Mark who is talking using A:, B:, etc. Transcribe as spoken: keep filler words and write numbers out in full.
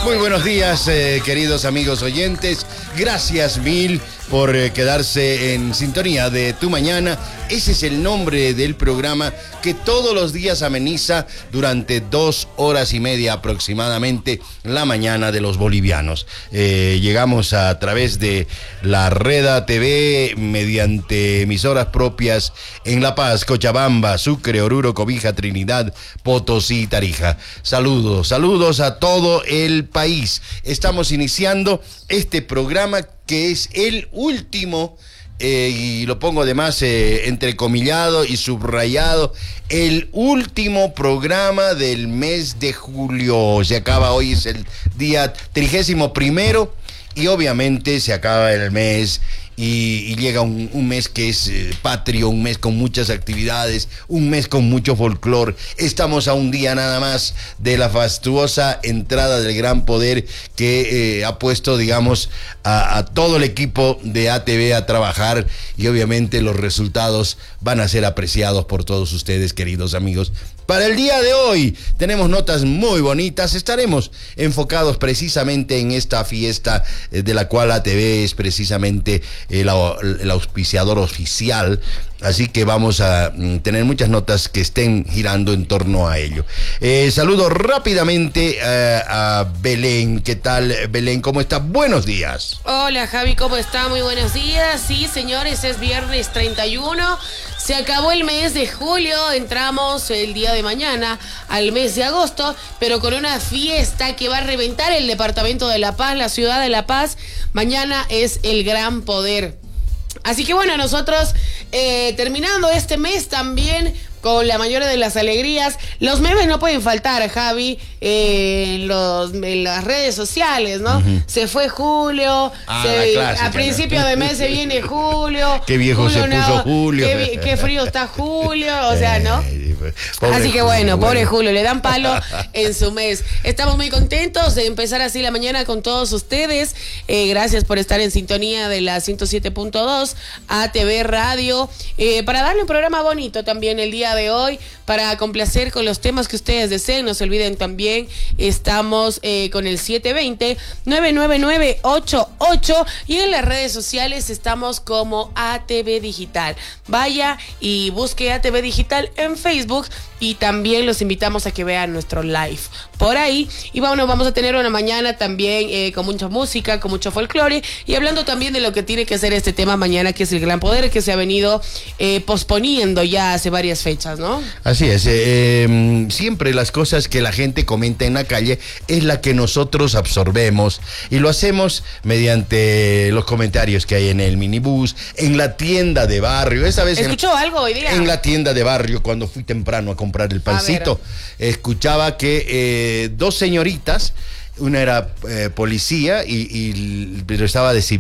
A: Muy buenos días, eh, queridos amigos oyentes. Gracias mil por eh, quedarse en sintonía de Tu Mañana. Ese es el nombre del programa que todos los días ameniza durante dos horas y media aproximadamente la mañana de los bolivianos. Eh, llegamos a, a través de la Reda T V mediante emisoras propias en La Paz, Cochabamba, Sucre, Oruro, Cobija, Trinidad, Potosí y Tarija. Saludos, saludos a todo el país. Estamos iniciando este programa que es el último, eh, y lo pongo además eh, entrecomillado y subrayado, el último programa del mes de julio. Se acaba hoy, es el día trigésimo primero y obviamente se acaba el mes. Y, y llega un, un mes que es eh, patrio, un mes con muchas actividades, un mes con mucho folclor. Estamos a un día nada más de la fastuosa entrada del Gran Poder que eh, ha puesto, digamos, a, a todo el equipo de A T V a trabajar, y obviamente los resultados van a ser apreciados por todos ustedes, queridos amigos. Para el día de hoy tenemos notas muy bonitas. Estaremos enfocados precisamente en esta fiesta eh, de la cual A T V es precisamente el, el auspiciador oficial. Así que vamos a mm, tener muchas notas que estén girando en torno a ello. Eh, saludo rápidamente eh, a Belén. ¿Qué tal, Belén? ¿Cómo está? Buenos días.
B: Hola, Javi, ¿cómo está? Muy buenos días. Sí, señores, es viernes treinta y uno. Se acabó el mes de julio, entramos el día de mañana al mes de agosto, pero con una fiesta que va a reventar el departamento de La Paz, la ciudad de La Paz. Mañana es el Gran Poder. Así que bueno, nosotros eh, terminando este mes también con la mayor de las alegrías. Los memes no pueden faltar, Javi, eh, en, los, en las redes sociales, ¿no? Uh-huh. Se fue Julio,
A: ah,
B: se,
A: clásica,
B: a principio ¿no? de mes se viene Julio.
A: Qué viejo Julio, se puso no, Julio.
B: Qué, qué frío está Julio, o sea, ¿no?
A: Pobre
B: así que
A: Julio,
B: bueno,
A: bueno,
B: pobre Julio, le dan palo en su mes. Estamos muy contentos de empezar así la mañana con todos ustedes. Eh, gracias por estar en sintonía de la ciento siete punto dos A T V Radio, eh, para darle un programa bonito también el día de hoy, para complacer con los temas que ustedes deseen. No se olviden también, estamos eh, con el siete dos cero, nueve nueve nueve, ocho ocho, y en las redes sociales estamos como A T V Digital. Vaya y busque A T V Digital en Facebook, y también los invitamos a que vean nuestro live por ahí. Y bueno, vamos a tener una mañana también eh, con mucha música, con mucho folclore, y hablando también de lo que tiene que ser este tema mañana, que es el Gran Poder, que se ha venido eh, posponiendo ya hace varias fechas, ¿no?
A: Así es, eh, eh, siempre las cosas que la gente comenta en la calle es la que nosotros absorbemos, y lo hacemos mediante los comentarios que hay en el minibús, en la tienda de barrio. Esa vez
B: ¿Escuchó
A: en,
B: algo hoy día?
A: En la tienda de barrio, cuando fui temprano a comprar el pancito, escuchaba que eh, dos señoritas, una era eh, policía y, y pero estaba de civil.